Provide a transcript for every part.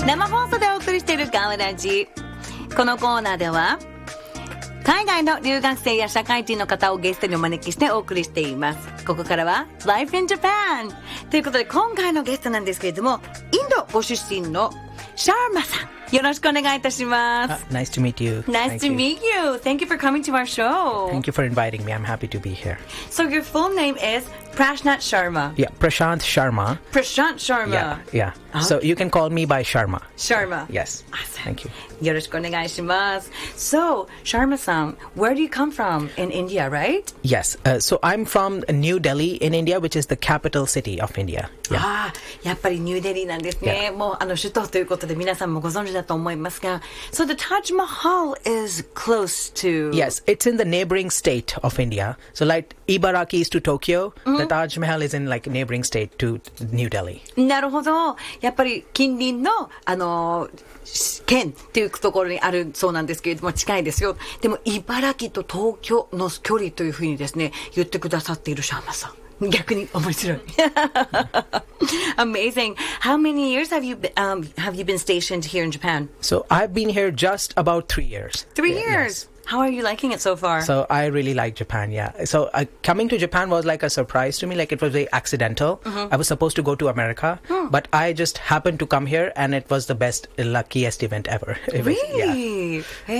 生放送でお送りしているガウラジ。このコーナーでは海外の留学生や社会人の方をゲストにお招きしてお送りしています。ここからは Life in Japan ということで、今回のゲストなんですけれども、インドご出身のシャーマさん、よろしくお願いいたします。 Nice to meet you. Nice to meet you. Thank you for coming to our show. Thank you for inviting me. I'm happy to be here. So your full name is Prashant Sharma. Yeah, Prashant Sharma. Prashant Sharma. Yeah. So you can call me by Sharma. Sharma. Yes. Awesome. Thank you. よろしくお願いします。So, Sharma-san, where do you come from in India, right? Yes. So I'm from New Delhi in India, which is the capital city of India. Yeah. ああ、やっぱりニューデリーなんですね。もう首都ということで皆さんもご存知だと思いますが、So the Taj Mahal is close to... Yes, it's in the neighboring state of India. So like Ibaraki is to Tokyo, the Taj Mahal is in like neighboring state to New Delhi. なるほど。やっぱり近隣の県っていうところにあるそうなんですけれども、近いですよ。でも茨城と東京の距離というふうにですね、言ってくださっているシャーマさん。逆に面白い。Amazing. How many years have you been stationed here in Japan? So I've been here just about 3 years. 3 years. Yes. How are you liking it so far? So I really like Japan, yeah. So coming to Japan was like a surprise to me, like it was very accidental. I was supposed to go to America, but I just happened to come here and it was the best, luckiest event ever. Really?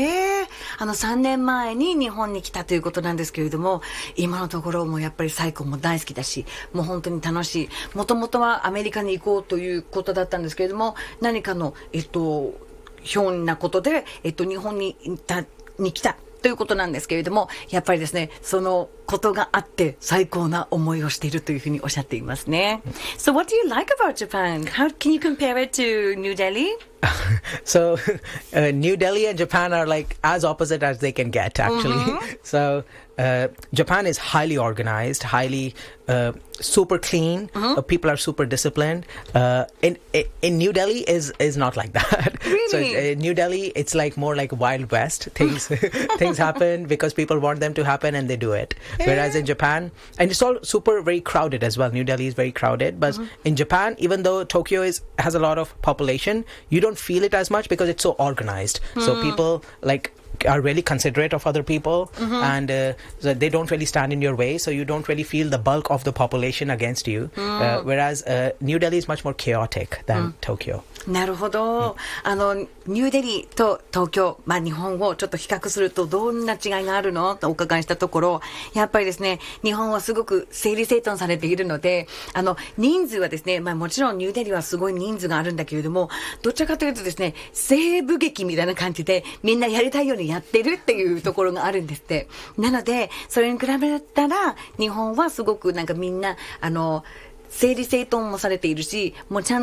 3年前に日本に来たということなんですけれども、今のところもやっぱりサイコも大好きだし、もう本当に楽しい。もともとはアメリカに行こうということだったんですけれども、何かの、ひょんなことで、日本に来たということなんですけれども、やっぱりですね、そのことがあって最高な思いをしているというふうにおっしゃっていますね。So what do you like about Japan? How can you compare it to New Delhi? So New Delhi and Japan are like as opposite as they can get, actually. So Japan is highly organized, highly super clean. People are super disciplined. In New Delhi is not like that. Really? So in New Delhi, it's like more like Wild West. Things happen because people want them to happen and they do it. Whereas in Japan, and it's all super very crowded as well. New Delhi is very crowded, but in Japan, even though Tokyo has a lot of population, you don't feel it as much because it's so organized. So people are really considerate of other people, and so they don't really stand in your way, so you don't really feel the bulk of the population against you. Whereas New Delhi is much more chaotic than Tokyo. なるほど。ニューデリーと東京、日本をちょっと比較するとどんな違いがあるのとお伺いしたところ、やっぱりですね、日本はすごく整理整頓されているので、人数はですね、もちろんニューデリーはすごい人数があるんだけれども、どちらかというとですね、西部劇みたいな感じでみんなやりたいようにやってるっていうところがあるんですって。なので、それに比べたら日本はすごくなんかみんな整理整頓もされているし、もうちゃん